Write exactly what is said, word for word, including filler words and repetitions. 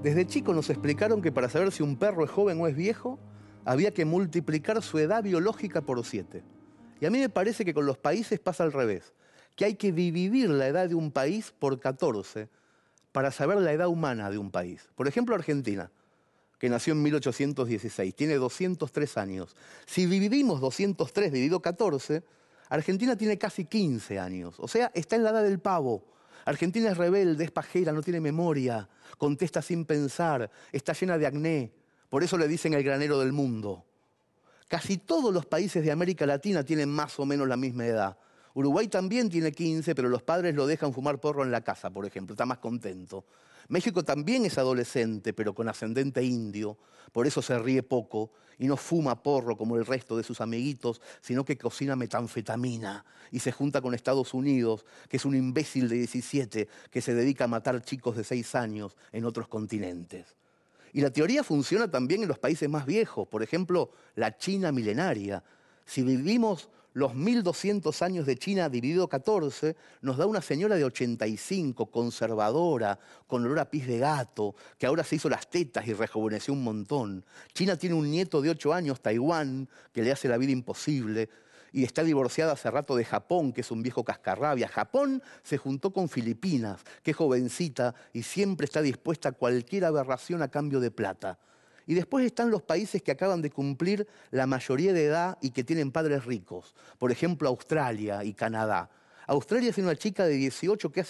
Desde chico nos explicaron que para saber si un perro es joven o es viejo, había que multiplicar su edad biológica por siete. Y a mí me parece que con los países pasa al revés, que hay que dividir la edad de un país por catorce para saber la edad humana de un país. Por ejemplo, Argentina, que nació en mil ochocientos dieciséis, tiene doscientos tres años. Si dividimos doscientos tres dividido catorce, Argentina tiene casi quince años. O sea, está en la edad del pavo. Argentina es rebelde, es pajera, no tiene memoria, contesta sin pensar, está llena de acné. Por eso le dicen el granero del mundo. Casi todos los países de América Latina tienen más o menos la misma edad. Uruguay también tiene quince, pero los padres lo dejan fumar porro en la casa, por ejemplo, está más contento. México también es adolescente, pero con ascendente indio, por eso se ríe poco y no fuma porro como el resto de sus amiguitos, sino que cocina metanfetamina y se junta con Estados Unidos, que es un imbécil de diecisiete que se dedica a matar chicos de seis años en otros continentes. Y la teoría funciona también en los países más viejos, por ejemplo, la China milenaria. Si vivimos los mil doscientos años de China dividido catorce, nos da una señora de ochenta y cinco, conservadora, con olor a pis de gato, que ahora se hizo las tetas y rejuveneció un montón. China tiene un nieto de ocho años, Taiwán, que le hace la vida imposible, y está divorciada hace rato de Japón, que es un viejo cascarrabia. Japón se juntó con Filipinas, que es jovencita y siempre está dispuesta a cualquier aberración a cambio de plata. Y después están los países que acaban de cumplir la mayoría de edad y que tienen padres ricos. Por ejemplo, Australia y Canadá. Australia es una chica de dieciocho que hace